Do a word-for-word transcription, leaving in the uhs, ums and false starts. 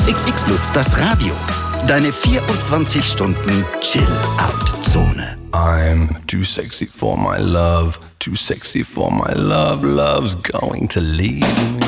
X nutzt das Radio. Deine vierundzwanzig Stunden Chill-Out-Zone. I'm too sexy for my love, too sexy for my love, love's going to leave me.